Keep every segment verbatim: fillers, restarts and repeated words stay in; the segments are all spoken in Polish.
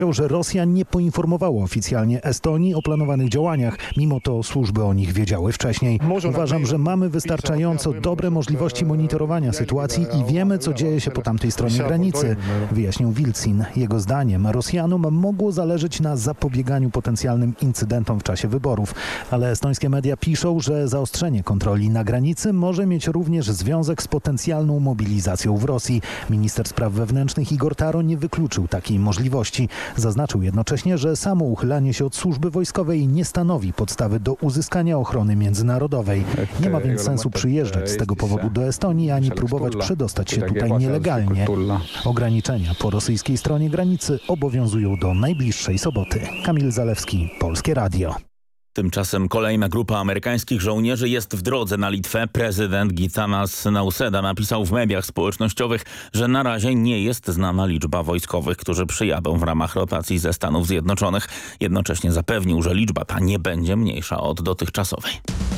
że Rosja nie poinformowała oficjalnie Estonii o planowanych działaniach, mimo to służby o nich wiedziały wcześniej. Uważam, że mamy wystarczająco dobre możliwości monitorowania sytuacji i wiemy, co dzieje się po tamtej stronie granicy, wyjaśnił Vilcin. Jego zdaniem Rosjanom mogło zależeć na zapobieganiu potencjalnym incydentom w czasie wyborów, ale estońskie media piszą, że zaostrzenie kontroli na granicy może mieć również związek z potencjalną mobilizacją w Rosji. Minister spraw wewnętrznych Igor Taro nie wykluczył takiej możliwości. Zaznaczył jednocześnie, że samo uchylanie się od służby wojskowej nie stanowi podstawy do uzyskania ochrony międzynarodowej. Nie ma więc sensu przyjeżdżać z tego powodu do Estonii, ani próbować przedostać się tutaj nielegalnie. Ograniczenia po rosyjskiej stronie granicy obowiązują do najbliższej soboty. Kamil Zalewski, Polskie Radio. Tymczasem kolejna grupa amerykańskich żołnierzy jest w drodze na Litwę. Prezydent Gitanas Nauseda napisał w mediach społecznościowych, że na razie nie jest znana liczba wojskowych, którzy przyjadą w ramach rotacji ze Stanów Zjednoczonych. Jednocześnie zapewnił, że liczba ta nie będzie mniejsza od dotychczasowej.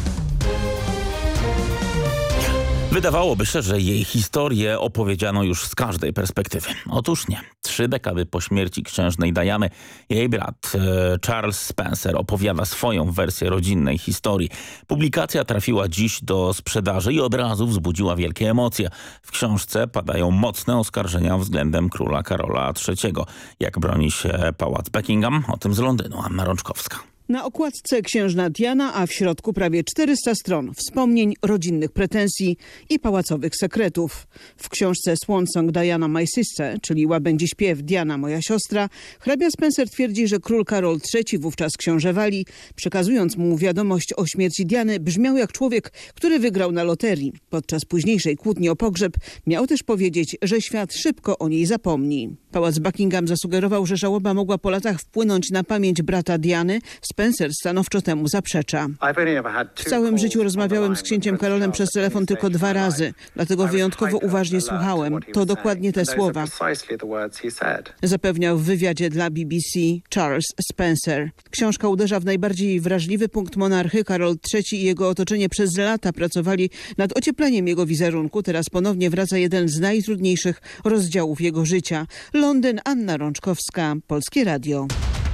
Wydawałoby się, że jej historię opowiedziano już z każdej perspektywy. Otóż nie. Trzy dekady po śmierci księżnej Diany jej brat Charles Spencer opowiada swoją wersję rodzinnej historii. Publikacja trafiła dziś do sprzedaży i od razu wzbudziła wielkie emocje. W książce padają mocne oskarżenia względem króla Karola trzeciego. Jak broni się pałac Buckingham? O tym z Londynu Anna Rączkowska. Na okładce księżna Diana, a w środku prawie czterysta stron wspomnień, rodzinnych pretensji i pałacowych sekretów. W książce Swan Song Diana My Sister, czyli łabędzi śpiew Diana moja siostra, hrabia Spencer twierdzi, że król Karol trzeci, wówczas książę Walii, przekazując mu wiadomość o śmierci Diany, brzmiał jak człowiek, który wygrał na loterii. Podczas późniejszej kłótni o pogrzeb miał też powiedzieć, że świat szybko o niej zapomni. Pałac Buckingham zasugerował, że żałoba mogła po latach wpłynąć na pamięć brata Diany. Spencer stanowczo temu zaprzecza. W całym życiu rozmawiałem z księciem Karolem przez telefon tylko dwa razy, dlatego wyjątkowo uważnie słuchałem. To dokładnie te słowa. Zapewniał w wywiadzie dla B B C Charles Spencer. Książka uderza w najbardziej wrażliwy punkt monarchy. Karol trzeci i jego otoczenie przez lata pracowali nad ociepleniem jego wizerunku. Teraz ponownie wraca jeden z najtrudniejszych rozdziałów jego życia. Londyn, Anna Rączkowska, Polskie Radio.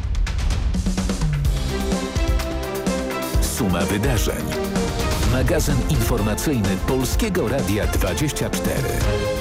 Suma wydarzeń. Magazyn informacyjny Polskiego Radia dwadzieścia cztery.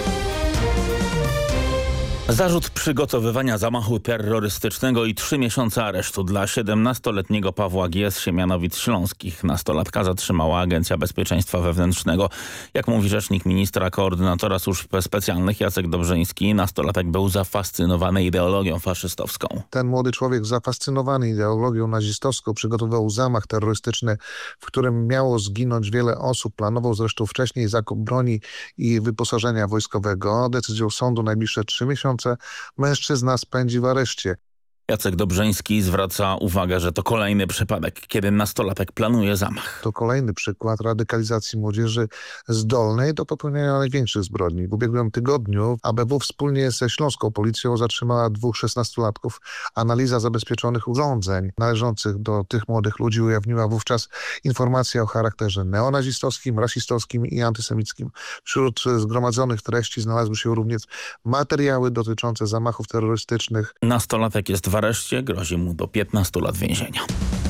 Zarzut przygotowywania zamachu terrorystycznego i trzy miesiące aresztu dla siedemnastoletniego Pawła G. z Siemianowic Śląskich. Nastolatka zatrzymała Agencja Bezpieczeństwa Wewnętrznego. Jak mówi rzecznik ministra koordynatora służb specjalnych Jacek Dobrzyński, nastolatek był zafascynowany ideologią faszystowską. Ten młody człowiek zafascynowany ideologią nazistowską przygotował zamach terrorystyczny, w którym miało zginąć wiele osób. Planował zresztą wcześniej zakup broni i wyposażenia wojskowego. Decyzją sądu najbliższe trzy miesiące mężczyzna spędzi w areszcie. Jacek Dobrzyński zwraca uwagę, że to kolejny przypadek, kiedy nastolatek planuje zamach. To kolejny przykład radykalizacji młodzieży zdolnej do popełniania największych zbrodni. W ubiegłym tygodniu A B W wspólnie ze śląską policją zatrzymała dwóch szesnastolatków. Analiza zabezpieczonych urządzeń należących do tych młodych ludzi ujawniła wówczas informacje o charakterze neonazistowskim, rasistowskim i antysemickim. Wśród zgromadzonych treści znalazły się również materiały dotyczące zamachów terrorystycznych. Nastolatek jest w areszcie, grozi mu do piętnastu lat więzienia.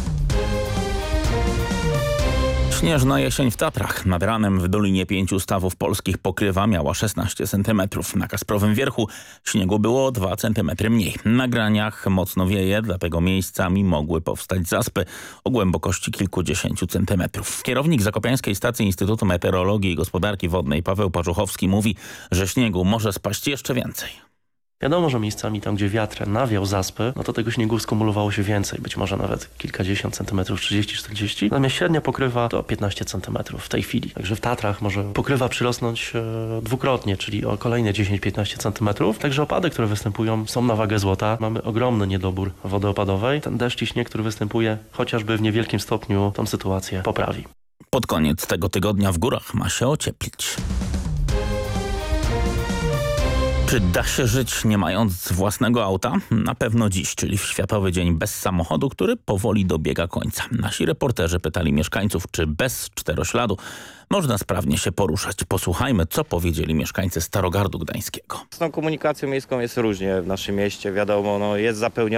Śnieżna jesień w Tatrach. Nad ranem w Dolinie Pięciu Stawów Polskich pokrywa miała szesnaście centymetrów. Na Kasprowym Wierchu śniegu było o dwa centymetry mniej. Na graniach mocno wieje, dlatego miejscami mogły powstać zaspy o głębokości kilkudziesięciu centymetrów. Kierownik Zakopiańskiej Stacji Instytutu Meteorologii i Gospodarki Wodnej Paweł Paczuchowski mówi, że śniegu może spaść jeszcze więcej. Wiadomo, że miejscami tam, gdzie wiatr nawiał zaspy, no to tego śniegu skumulowało się więcej, być może nawet kilkadziesiąt centymetrów, trzydzieści czterdzieści. Natomiast średnia pokrywa to piętnaście centymetrów w tej chwili. Także w Tatrach może pokrywa przyrosnąć e, dwukrotnie, czyli o kolejne dziesięć do piętnastu centymetrów. Także opady, które występują, są na wagę złota. Mamy ogromny niedobór wody opadowej. Ten deszcz i śnieg, który występuje, chociażby w niewielkim stopniu tą sytuację poprawi. Pod koniec tego tygodnia w górach ma się ocieplić. Czy da się żyć nie mając własnego auta? Na pewno dziś, czyli w Światowy Dzień Bez Samochodu, który powoli dobiega końca. Nasi reporterzy pytali mieszkańców, czy bez czterośladu można sprawnie się poruszać. Posłuchajmy, co powiedzieli mieszkańcy Starogardu Gdańskiego. Z tą komunikacją miejską jest różnie w naszym mieście. Wiadomo, no jest zapełnione.